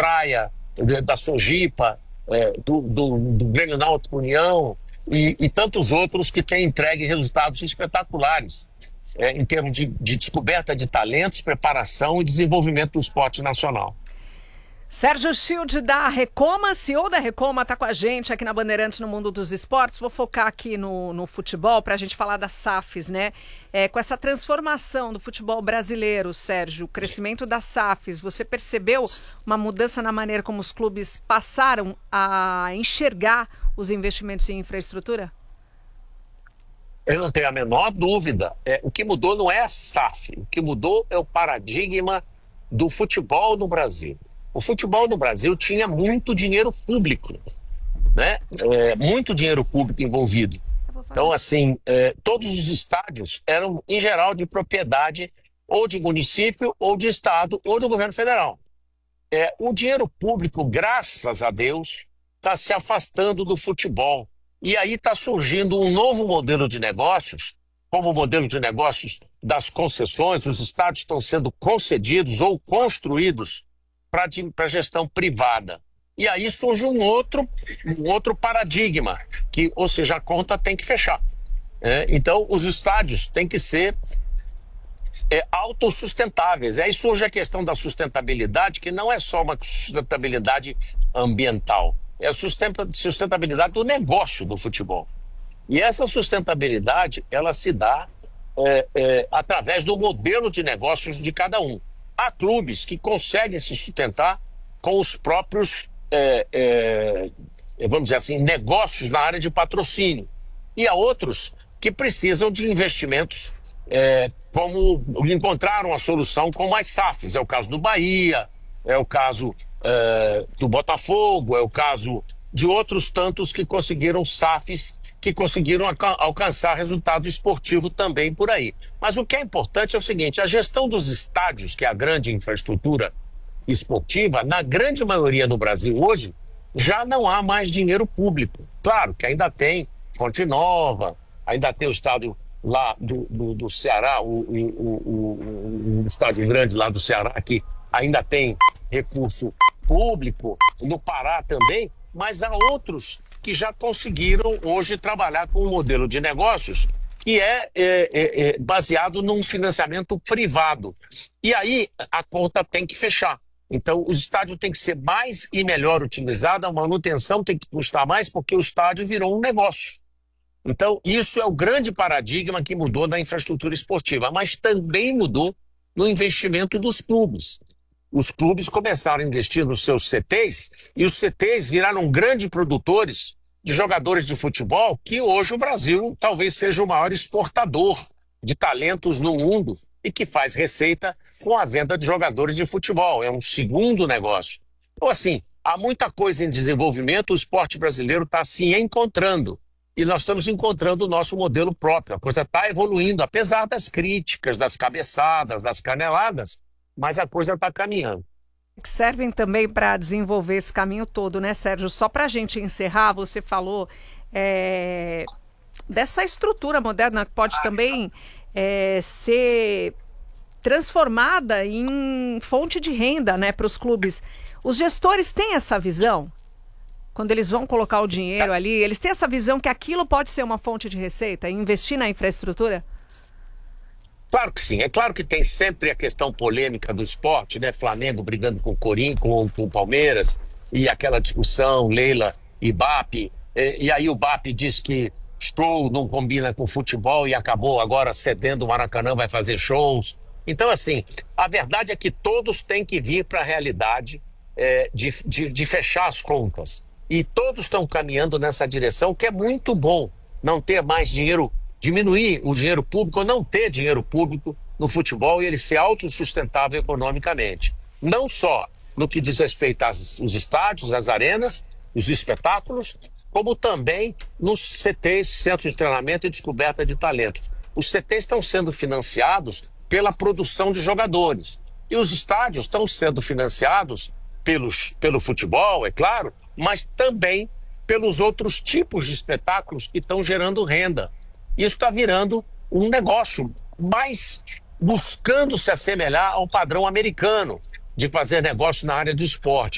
Praia, da Sojipa, do Grêmio Náutico União e tantos outros que têm entregue resultados espetaculares em termos de descoberta de talentos, preparação e desenvolvimento do esporte nacional. Sérgio Schild, da Recoma, CEO da Recoma, está com a gente aqui na Bandeirantes no Mundo dos Esportes. Vou focar aqui no futebol para a gente falar das SAFs, né? Com essa transformação do futebol brasileiro, Sérgio, o crescimento das SAFs, você percebeu uma mudança na maneira como os clubes passaram a enxergar os investimentos em infraestrutura? Eu não tenho a menor dúvida. O que mudou não é a SAF, o que mudou é o paradigma do futebol no Brasil. O futebol no Brasil tinha muito dinheiro público, né? Muito dinheiro público envolvido. Então, assim, todos os estádios eram, em geral, de propriedade ou de município, ou de estado, ou do governo federal. O dinheiro público, graças a Deus, está se afastando do futebol. E aí está surgindo um novo modelo de negócios, como o modelo de negócios das concessões. Os estádios estão sendo concedidos ou construídos para gestão privada. E aí surge um outro paradigma, ou seja, a conta tem que fechar. Então, os estádios têm que ser autossustentáveis. Aí surge a questão da sustentabilidade, que não é só uma sustentabilidade ambiental, é a sustentabilidade do negócio do futebol. E essa sustentabilidade, ela se dá através do modelo de negócios de cada um. Há clubes que conseguem se sustentar com os próprios, vamos dizer assim, negócios na área de patrocínio. E há outros que precisam de investimentos, como encontraram a solução com as SAFs. É o caso do Bahia, é o caso do Botafogo, é o caso de outros tantos que conseguiram SAFs, que conseguiram alcançar resultado esportivo também por aí. Mas o que é importante é o seguinte: a gestão dos estádios, que é a grande infraestrutura esportiva, na grande maioria no Brasil hoje, já não há mais dinheiro público. Claro que ainda tem Fonte Nova, ainda tem o estádio lá do Ceará, o estádio grande lá do Ceará, que ainda tem recurso público, no Pará também, mas há outros que já conseguiram hoje trabalhar com um modelo de negócios que é baseado num financiamento privado. E aí a conta tem que fechar. Então o estádio tem que ser mais e melhor utilizado, a manutenção tem que custar mais, porque o estádio virou um negócio. Então isso é o grande paradigma que mudou na infraestrutura esportiva, mas também mudou no investimento dos clubes. Os clubes começaram a investir nos seus CTs e os CTs viraram grandes produtores de jogadores de futebol, que hoje o Brasil talvez seja o maior exportador de talentos no mundo e que faz receita com a venda de jogadores de futebol. É um segundo negócio. Então, assim, há muita coisa em desenvolvimento, o esporte brasileiro está se encontrando. E nós estamos encontrando o nosso modelo próprio. A coisa está evoluindo, apesar das críticas, das cabeçadas, das caneladas, mas a coisa está caminhando. Que servem também para desenvolver esse caminho todo, né, Sérgio? Só para a gente encerrar, você falou dessa estrutura moderna que pode também ser transformada em fonte de renda, né, para os clubes. Os gestores têm essa visão? Quando eles vão colocar o dinheiro ali, eles têm essa visão que aquilo pode ser uma fonte de receita e investir na infraestrutura? Claro que sim. É claro que tem sempre a questão polêmica do esporte, né? Flamengo brigando com o Corinthians, com o Palmeiras, e aquela discussão, Leila e BAP. E aí o BAP diz que show não combina com futebol e acabou agora cedendo, o Maracanã vai fazer shows. Então, assim, a verdade é que todos têm que vir para a realidade de fechar as contas. E todos estão caminhando nessa direção, que é muito bom. Não ter mais dinheiro, diminuir o dinheiro público, ou não ter dinheiro público no futebol e ele ser autossustentável economicamente. Não só no que diz respeito aos estádios, às arenas, os espetáculos, como também nos CTs, Centros de Treinamento e Descoberta de Talentos. Os CTs estão sendo financiados pela produção de jogadores. E os estádios estão sendo financiados pelo futebol, é claro, mas também pelos outros tipos de espetáculos que estão gerando renda. Isso está virando um negócio mais buscando se assemelhar ao padrão americano de fazer negócio na área do esporte.